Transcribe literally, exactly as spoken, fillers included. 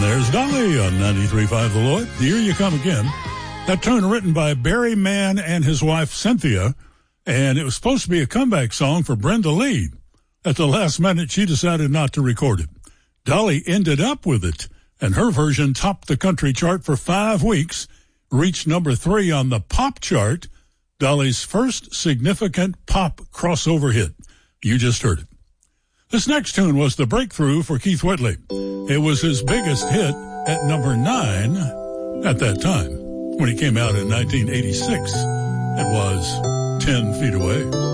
there's Dolly on ninety-three point five The Lloyd. Here you come again. That tune written by Barry Mann and his wife Cynthia, and it was supposed to be a comeback song for Brenda Lee. At the last minute, she decided not to record it. Dolly ended up with it, and her version topped the country chart for five weeks, reached number three on the pop chart, Dolly's first significant pop crossover hit. You just heard it. This next tune was the breakthrough for Keith Whitley. It was his biggest hit at number nine at that time. When he came out in nineteen eighty-six, it was ten feet away.